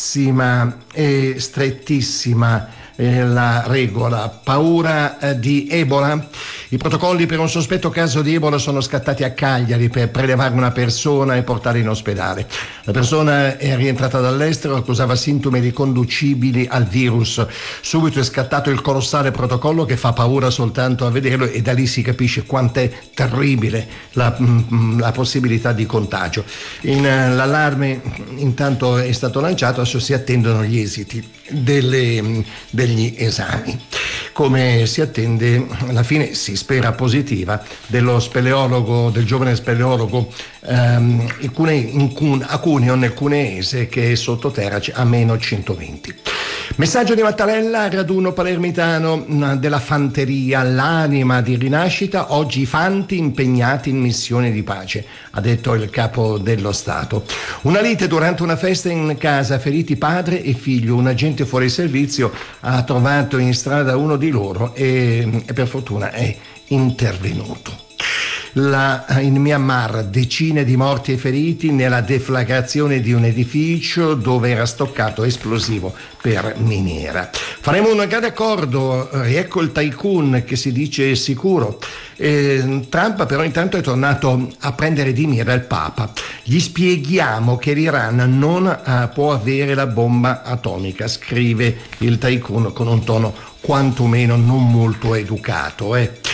strettissima la regola. Paura di Ebola? I protocolli per un sospetto caso di Ebola sono scattati a Cagliari per prelevare una persona e portarla in ospedale. La persona è rientrata dall'estero, accusava sintomi riconducibili al virus. Subito è scattato il colossale protocollo che fa paura soltanto a vederlo, e da lì si capisce quant'è terribile la possibilità di contagio. L'allarme intanto è stato lanciato, adesso si attendono gli esiti degli esami. Come si attende alla fine, si spera positiva, del giovane speleologo a Cuneo nel Cuneese, che è sottoterra a meno 120. Messaggio di Mattarella, raduno palermitano della fanteria, l'anima di rinascita, oggi i fanti impegnati in missioni di pace, ha detto il capo dello Stato. Una lite durante una festa in casa, feriti padre e figlio, un agente fuori servizio ha trovato in strada uno di loro e per fortuna è intervenuto. In Myanmar decine di morti e feriti nella deflagrazione di un edificio dove era stoccato esplosivo per miniera. Faremo un grande accordo, ecco il tycoon che si dice sicuro. Trump però intanto è tornato a prendere di mira il Papa. Gli spieghiamo che l'Iran non può avere la bomba atomica, scrive il tycoon con un tono quantomeno non molto educato.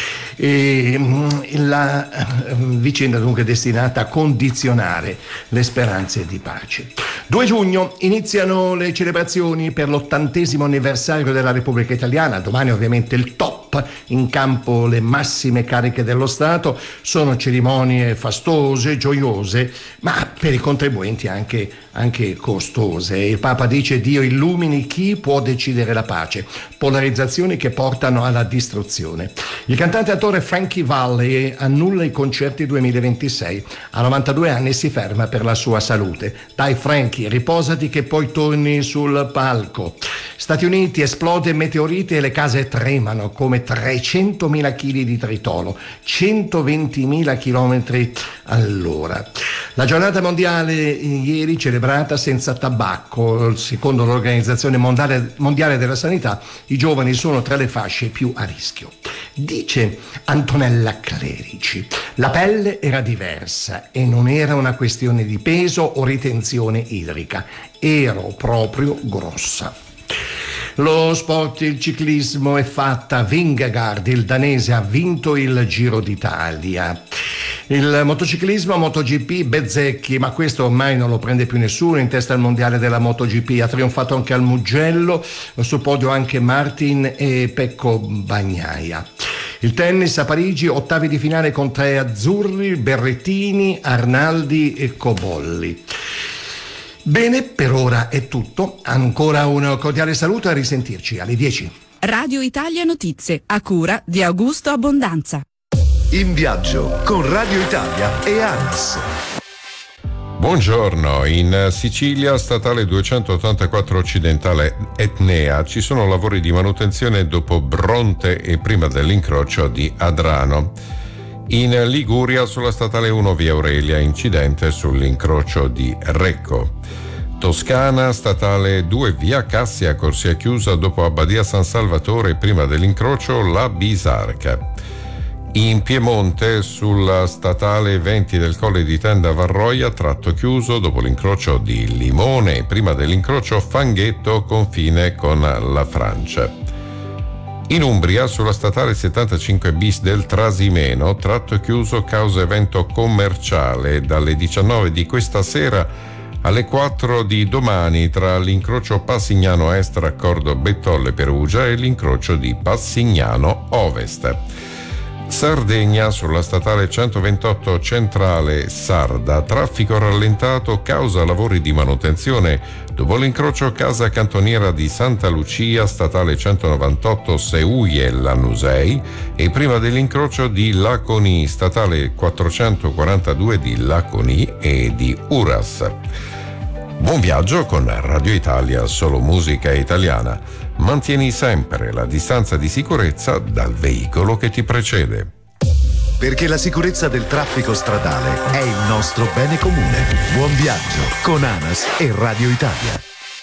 La vicenda dunque destinata a condizionare le speranze di pace. 2 giugno iniziano le celebrazioni per l'80° anniversario della Repubblica Italiana. Domani ovviamente il top, in campo le massime cariche dello Stato. Sono cerimonie fastose, gioiose, ma per i contribuenti anche costose. Il Papa dice: Dio illumini chi può decidere la pace, polarizzazioni che portano alla distruzione. Il cantante e attore Frankie Valli annulla i concerti 2026, a 92 anni si ferma per la sua salute. Dai Frankie, riposati che poi torni sul palco. Stati Uniti, esplode meteorite e le case tremano come 300.000 kg di tritolo, 120.000 km all'ora. La giornata mondiale ieri celebrata senza tabacco. Secondo l'Organizzazione Mondiale della Sanità, i giovani sono tra le fasce più a rischio. Dice Antonella Clerici: la pelle era diversa e non era una questione di peso o ritenzione idrica, ero proprio grossa. Lo sport, il ciclismo è fatta. Vingegaard, il danese, ha vinto il Giro d'Italia. Il motociclismo, MotoGP, Bezzecchi, ma questo ormai non lo prende più nessuno, in testa al mondiale della MotoGP. Ha trionfato anche al Mugello, sul podio anche Martin e Pecco Bagnaia. Il tennis a Parigi, ottavi di finale con 3 azzurri, Berrettini, Arnaldi e Cobolli. Bene, per ora è tutto. Ancora un cordiale saluto e a risentirci alle 10. Radio Italia Notizie, a cura di Augusto Abbondanza. In viaggio con Radio Italia e ANAS. Buongiorno, in Sicilia, statale 284 occidentale Etnea, ci sono lavori di manutenzione dopo Bronte e prima dell'incrocio di Adrano. In Liguria, sulla statale 1 via Aurelia, incidente sull'incrocio di Recco. Toscana, statale 2 via Cassia, corsia chiusa dopo Abbadia San Salvatore prima dell'incrocio La Bisarca. In Piemonte, sulla statale 20 del Colle di Tenda Varroia, tratto chiuso dopo l'incrocio di Limone prima dell'incrocio Fanghetto, confine con la Francia. In Umbria, sulla statale 75 bis del Trasimeno, tratto chiuso causa evento commerciale dalle 19 di questa sera alle 4 di domani tra l'incrocio Passignano Est raccordo Bettolle Perugia e l'incrocio di Passignano Ovest. Sardegna, sulla statale 128 centrale Sarda, traffico rallentato causa lavori di manutenzione dopo l'incrocio casa cantoniera di Santa Lucia, statale 198 Seuie Lanusei e prima dell'incrocio di Laconi, statale 442 di Laconi e di Uras. Buon viaggio con Radio Italia, solo musica italiana. Mantieni sempre la distanza di sicurezza dal veicolo che ti precede. Perché la sicurezza del traffico stradale è il nostro bene comune. Buon viaggio con ANAS e Radio Italia.